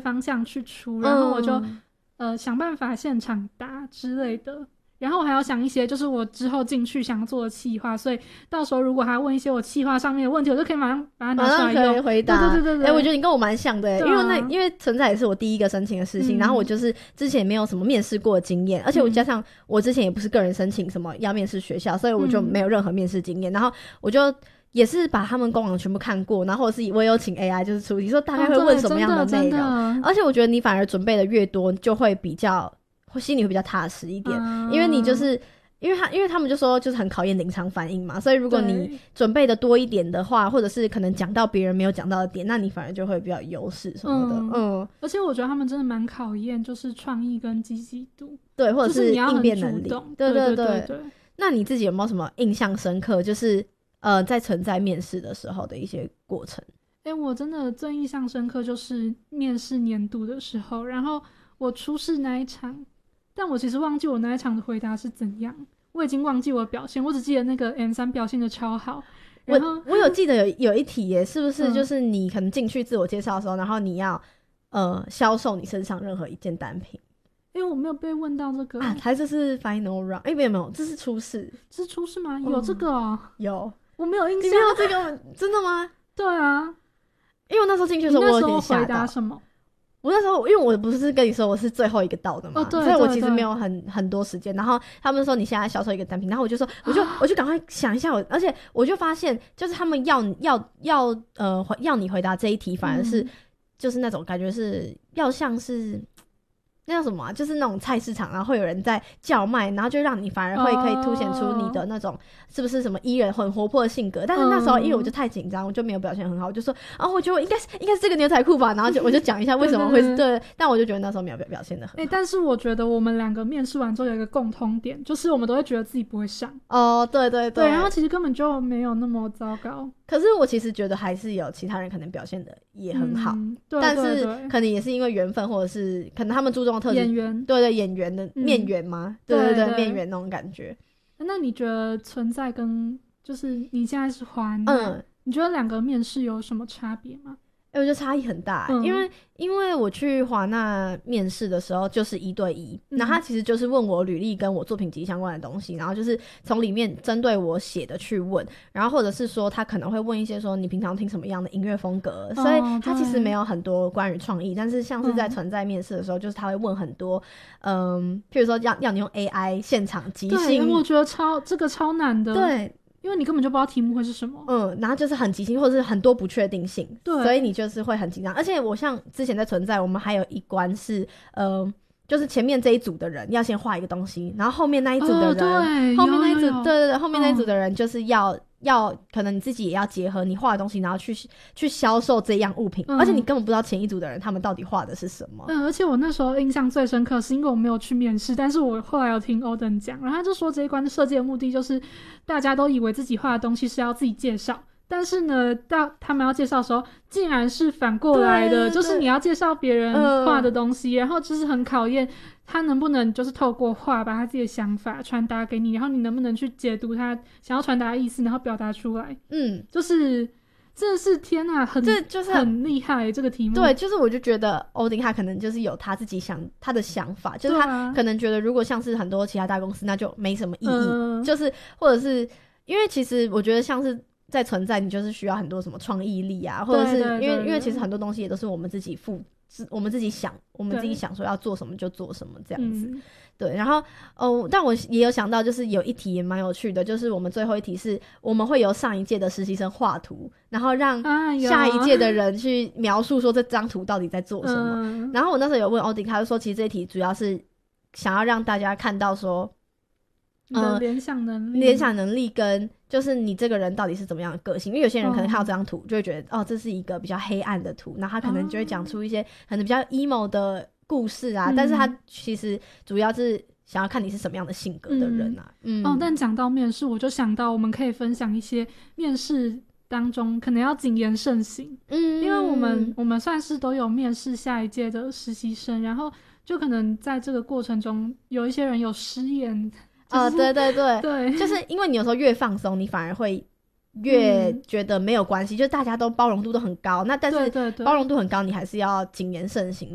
方向去出，然后我就想办法现场答之类的。然后我还要想一些就是我之后进去想做的企划，所以到时候如果他问一些我企划上面的问题，我就可以马上把它拿出来用， 可以回答。 对， 我觉得你跟我蛮像的因为存在也是我第一个申请的事情，然后我就是之前也没有什么面试过的经验，而且我加上我之前也不是个人申请什么要面试学校，所以我就没有任何面试经验，然后我就也是把他们官网全部看过，然后或者是我有请 AI 就是出题说大概会问什么样的内容，而且我觉得你反而准备的越多就会比较心里会比较踏实一点，因为你就是因为他们就说就是很考验临场反应嘛，所以如果你准备的多一点的话，或者是可能讲到别人没有讲到的点，那你反而就会比较有优势什么的。 而且我觉得他们真的蛮考验就是创意跟积极度， 对，或者是应变能力， 对。 那你自己有没有什么印象深刻就是在存在面试的时候的一些过程？ 我真的最印象深刻就是面试年度的时候，然后我初试那一场，但我其实忘记我那一场的回答是怎样，我已经忘记我的表现，我只记得那个 M3 表现的超好。然后我有记得有一题耶，是不是就是你可能进去自我介绍的时候，然后你要销售你身上任何一件单品？ 我没有被问到这个还是是 final round？ 没有，这是初试。 这是初试吗？有这个哦？ 有， 我没有印象。 你没有这个？真的吗？ 对啊， 因为我那时候进去的时候我有点吓到。 你那时候回答什么？ 我那时候因为我不是跟你说我是最后一个到的嘛， 对， 所以我其实没有很多时间，然后他们说你现在销售一个单品，然后我就说我就赶快想一下，而且我就发现就是他们要你回答这一题，反而是就是那种感觉是要像是那叫什么就是那种菜市场，然后会有人在叫卖，然后就让你反而会可以凸显出你的那种是不是什么E人很活泼的性格，但是那时候因为我就太紧张，我就没有表现很好，我就说我觉得我应该是这个牛仔裤吧，然后我就讲一下为什么会是对，但我就觉得那时候没有表现得很好。 但是我觉得我们两个面试完之后有一个共通点，就是我们都会觉得自己不会上。对，然后其实根本就没有那么糟糕。 可是我其实觉得还是有其他人可能表现的也很好，但是可能也是因为缘分，或者是可能他们注重的特质， 演员， 对演员的面缘吗？对，面缘那种感觉。 那你觉得存在跟就是你现在是华纳，你觉得两个面试有什么差别吗？ 我觉得差异很大，因为我去华纳面试的时候就是1对1，那他其实就是问我履历跟我作品集相关的东西，然后就是从里面针对我写的去问，然后或者是说他可能会问一些说你平常听什么样的音乐风格，所以他其实没有很多关于创意，但是像是在存在面试的时候，就是他会问很多譬如说要你用 AI 现场即兴， 对，我觉得这个超难的， 对， 因为你根本就不知道题目会是什么， 然后就是很即兴，或者是很多不确定性， 对， 所以你就是会很紧张。而且我像之前在存在，我们还有一关是就是前面这一组的人要先画一个东西，然后后面那一组的人，后面那一组，对，后面那一组的人就是要可能你自己也要结合你画的东西，然后去销售这样物品，而且你根本不知道前一组的人他们到底画的是什么。 而且我那时候印象最深刻是因为我没有去面试，但是我后来有听欧登讲，然后他就说这一关设计的目的就是大家都以为自己画的东西是要自己介绍，但是呢到他们要介绍的时候竟然是反过来的，就是你要介绍别人画的东西，然后就是很考验他能不能就是透过画把他自己的想法传达给你，然后你能不能去解读他想要传达的意思，然后表达出来。就是真的是天哪，这就是很厉害这个题目。 对，就是我就觉得欧丁他可能就是有他自己他的想法，就是他可能觉得如果像是很多其他大公司那就没什么意义，就是或者是因为其实我觉得像是在存在你就是需要很多什么创意力啊，或者是因为其实很多东西也都是我们自己我们自己想说要做什么就做什么这样子。对，然后但我也有想到就是有一题也蛮有趣的，就是我们最后一题是我们会由上一届的实习生画图，然后让下一届的人去描述说这张图到底在做什么。然后我那时候有问欧迪，他就说其实这一题主要是想要让大家看到说联想能力跟就是你这个人到底是怎么样的个性，因为有些人可能看到这张图就会觉得这是一个比较黑暗的图，然后他可能就会讲出一些可能比较 emo 的故事啊，但是他其实主要是想要看你是什么样的性格的人啊。 但讲到面试，我就想到我们可以分享一些面试当中可能要谨言慎行，因为我们算是都有面试下一届的实习生，然后就可能在这个过程中有一些人有失言。对， 就是因为你有时候越放松你反而会越觉得没有关系，就大家都包容度都很高，那但是包容度很高你还是要谨言慎行